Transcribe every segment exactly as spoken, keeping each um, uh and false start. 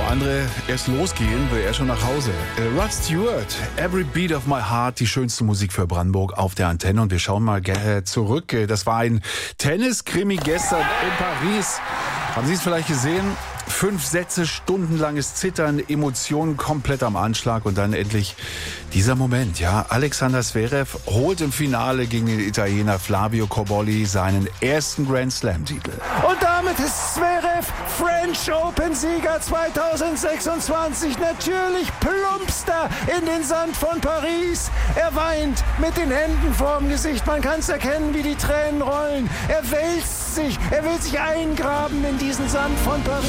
andere erst losgehen, will er schon nach Hause. Äh, Rod Stewart, Every Beat of My Heart, die schönste Musik für Brandenburg auf der Antenne. Und wir schauen mal äh, zurück. Das war ein Tennis-Krimi gestern in Paris. Haben Sie es vielleicht gesehen? Fünf Sätze, stundenlanges Zittern, Emotionen komplett am Anschlag und dann endlich dieser Moment. Ja, Alexander Zverev holt im Finale gegen den Italiener Flavio Cobolli seinen ersten Grand Slam-Titel. Und damit ist Zverev French Open-Sieger zweitausendsechsundzwanzig. Natürlich plumpst er in den Sand von Paris. Er weint mit den Händen vorm Gesicht. Man kann es erkennen, wie die Tränen rollen. Er wälzt sich, er will sich eingraben in diesen Sand von Paris.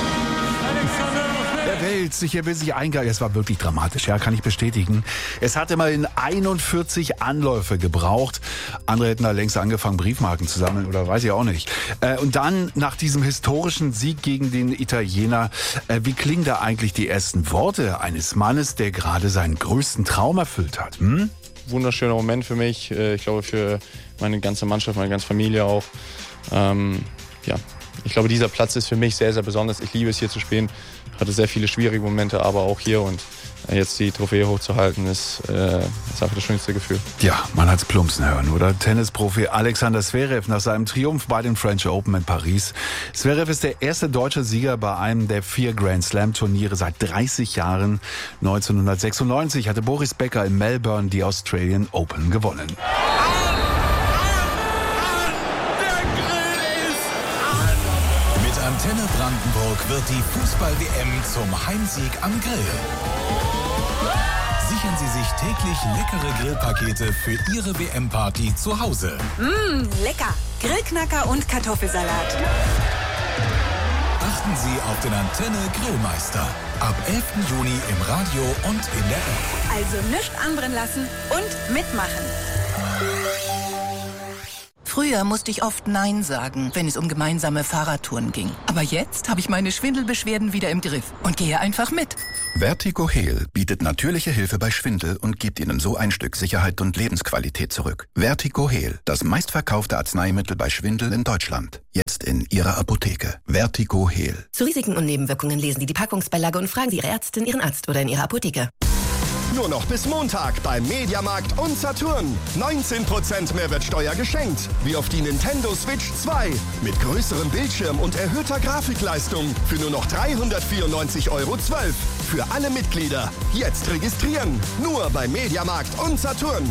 Er wälzt sich, er will sich eingraben. Es war wirklich dramatisch, ja, kann ich bestätigen. Es hat immerhin einundvierzig Anläufe gebraucht. Andere hätten da längst angefangen, Briefmarken zu sammeln oder weiß ich auch nicht. Und dann nach diesem historischen Sieg gegen den Italiener, wie klingen da eigentlich die ersten Worte eines Mannes, der gerade seinen größten Traum erfüllt hat? Hm? Wunderschöner Moment für mich. Ich glaube, für meine ganze Mannschaft, meine ganze Familie auch. Ähm, ja. Ich glaube, dieser Platz ist für mich sehr, sehr besonders. Ich liebe es, hier zu spielen. Ich hatte sehr viele schwierige Momente, aber auch hier. Und jetzt die Trophäe hochzuhalten, ist, äh, ist einfach das schönste Gefühl. Ja, man hat's plumpsen hören, oder? Tennisprofi Alexander Zverev nach seinem Triumph bei den French Open in Paris. Zverev ist der erste deutsche Sieger bei einem der vier Grand Slam Turniere seit dreißig Jahren. neunzehnhundertsechsundneunzig hatte Boris Becker in Melbourne die Australian Open gewonnen. Antenne Brandenburg wird die Fußball-W M zum Heimsieg am Grill. Sichern Sie sich täglich leckere Grillpakete für Ihre W M-Party zu Hause. Mmh, lecker. Grillknacker und Kartoffelsalat. Achten Sie auf den Antenne Grillmeister. Ab elften Juni im Radio und in der App. Also nichts anbrennen lassen und mitmachen. Früher musste ich oft Nein sagen, wenn es um gemeinsame Fahrradtouren ging. Aber jetzt habe ich meine Schwindelbeschwerden wieder im Griff und gehe einfach mit. Vertigo Heal bietet natürliche Hilfe bei Schwindel und gibt Ihnen so ein Stück Sicherheit und Lebensqualität zurück. Vertigo Heal, das meistverkaufte Arzneimittel bei Schwindel in Deutschland. Jetzt in Ihrer Apotheke. Vertigo Heal. Zu Risiken und Nebenwirkungen lesen Sie die Packungsbeilage und fragen Sie Ihre Ärztin, Ihren Arzt oder in Ihrer Apotheke. Nur noch bis Montag beim Mediamarkt und Saturn. neunzehn Prozent Mehrwertsteuer geschenkt. Wie auf die Nintendo Switch zwei. Mit größerem Bildschirm und erhöhter Grafikleistung. Für nur noch dreihundertvierundneunzig Euro zwölf. Für alle Mitglieder. Jetzt registrieren. Nur beim Mediamarkt und Saturn.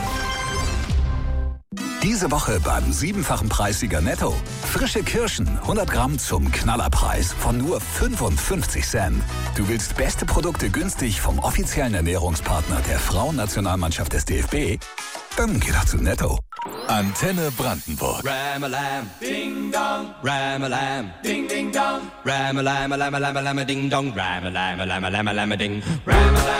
Diese Woche beim siebenfachen Preissieger Netto. Frische Kirschen, hundert Gramm zum Knallerpreis von nur fünfundfünfzig Cent. Du willst beste Produkte günstig vom offiziellen Ernährungspartner der Frauennationalmannschaft des D F B? Dann geh doch zu Netto. Antenne Brandenburg. Ram-a-lam, ding dong, Ram-a-lam, ding ding dong, Ram-a-lam, lam lam lam ding dong, Ram-a-lam, lam lam lam ding, Ram-a-lam.